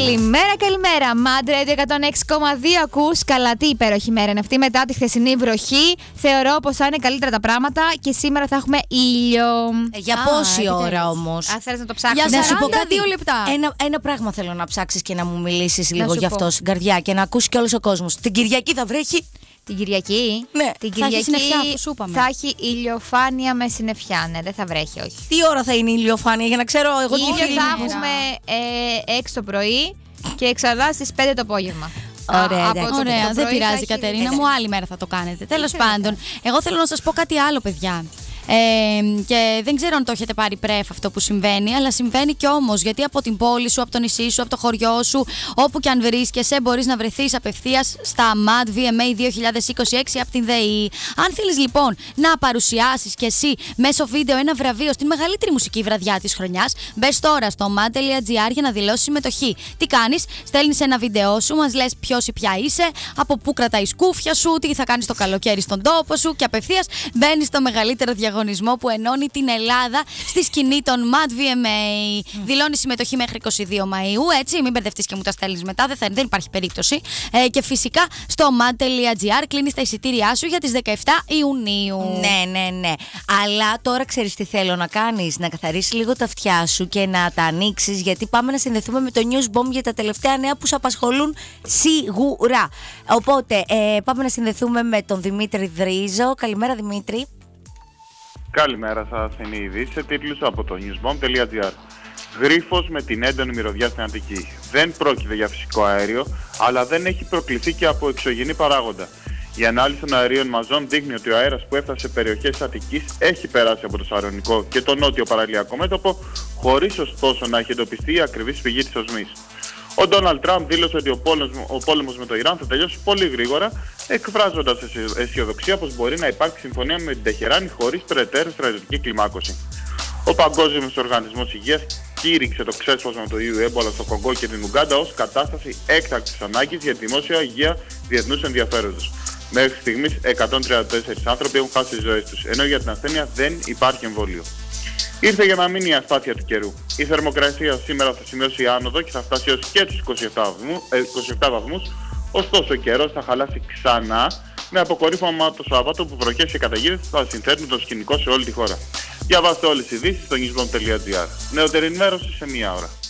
Καλημέρα, καλημέρα. Μάντ Radio 106,2 ακούς. Καλά, τι υπέροχη μέρα είναι αυτή μετά τη χθεσινή βροχή. Θεωρώ πως θα είναι καλύτερα τα πράγματα και σήμερα θα έχουμε ήλιο. Για πόση ώρα όμως? Αν θέλεις να το ψάξεις. Για Να σου πω 42 κάτι. λεπτά. Ένα πράγμα θέλω να ψάξεις και να μου μιλήσεις λίγο σου γι' πω. αυτό στην καρδιά και να ακούσει και όλος ο κόσμος. Την Κυριακή θα βρέχει. Την Κυριακή. Ναι. Την Θα έχει Κυριακή συννεφιά, αυτό σου είπαμε. θα έχει ηλιοφάνεια με συννεφιά. Ναι, δεν θα βρέχει, όχι. Τι ώρα θα είναι η ηλιοφάνεια για να ξέρω εγώ τι Ήλιο φίλη θα μου. έχουμε 6 το πρωί και ξανά στις 5 το απόγευμα. Ωραία, Από το Ωραία, πρωί δεν θα πειράζει, έχει- Κατερίνα μου, άλλη μέρα θα το κάνετε. Τέλος Ήθελα. πάντων, εγώ θέλω να σας πω κάτι άλλο, παιδιά. Και δεν ξέρω αν το έχετε πάρει πρέφ αυτό που συμβαίνει, αλλά συμβαίνει κι όμως. Γιατί από την πόλη σου, από το νησί σου, από το χωριό σου, όπου κι αν βρίσκεσαι, μπορείς να βρεθείς απευθείας στα MAD VMA 2026 από την ΔΕΗ. Αν θέλεις λοιπόν να παρουσιάσεις κι εσύ μέσω βίντεο ένα βραβείο στην μεγαλύτερη μουσική βραδιά της χρονιάς, μπες τώρα στο mad.gr για να δηλώσεις συμμετοχή. Τι κάνεις? Στέλνεις ένα βίντεο σου, μας λες ποιος ή ποια είσαι, από πού κρατάει η σκούφια σου, τι θα κάνεις το καλοκαίρι στον τόπο σου και απευθείας μπαίνεις στο μεγαλύτερο διαγωνισμό που ενώνει την Ελλάδα στη σκηνή των MAD VMA. Δηλώνεις συμμετοχή μέχρι 22 Μαΐου, έτσι, μην μπερδευτείς και μου τα στέλνεις μετά, δεν υπάρχει περίπτωση. Και φυσικά στο mad.gr κλείνεις τα εισιτήριά σου για τις 17 Ιουνίου. Ναι. Αλλά τώρα ξέρεις τι θέλω να κάνεις? Να καθαρίσεις λίγο τα αυτιά σου και να τα ανοίξεις, γιατί πάμε να συνδεθούμε με το News Bomb για τα τελευταία νέα που σε απασχολούν σίγουρα. Οπότε πάμε να συνδεθούμε με τον Δημήτρη Δρίζο. Καλημέρα, Δημήτρη. Καλημέρα σας, είναι η είδηση σε τίτλους από το newsbomb.gr. Γρίφος με την έντονη μυρωδιά στην Αττική. Δεν πρόκειται για φυσικό αέριο, αλλά δεν έχει προκληθεί και από εξωγενή παράγοντα. Η ανάλυση των αερίων μαζών δείχνει ότι ο αέρας που έφτασε σε περιοχές της Αττικής έχει περάσει από το Σαρονικό και το νότιο παραλιακό μέτωπο, χωρίς ωστόσο να έχει εντοπιστεί η ακριβής πηγή της οσμής. Ο Ντόναλντ Τραμπ δήλωσε ότι ο πόλεμος με το Ιράν θα τελειώσει πολύ γρήγορα, εκφράζοντας αισιοδοξία πως μπορεί να υπάρξει συμφωνία με την Τεχεράνη χωρίς περαιτέρω στρατιωτική κλιμάκωση. Ο Παγκόσμιος Οργανισμός Υγείας κήρυξε το ξέσπασμα του ιού έμπολα στο Κονγκό και την Ουγκάντα ως κατάσταση έκτακτης ανάγκης για δημόσια υγεία διεθνούς ενδιαφέροντος. Μέχρι στιγμής 134 άνθρωποι έχουν χάσει τις ζωές τους, ενώ για την ασθένεια δεν υπάρχει εμβόλιο. Ήρθε για να μείνει η αστάθεια του καιρού. Η θερμοκρασία σήμερα θα σημειώσει άνοδο και θα φτάσει έως και τους 27 βαθμούς, ωστόσο ο καιρός θα χαλάσει ξανά με αποκορύφωμα το Σάββατο που βροχές και καταιγίδες θα συνθέτουν το σκηνικό σε όλη τη χώρα. Διαβάστε όλες τις ειδήσεις στο newsbomb.gr. Νεότερη ενημέρωση σε μία ώρα.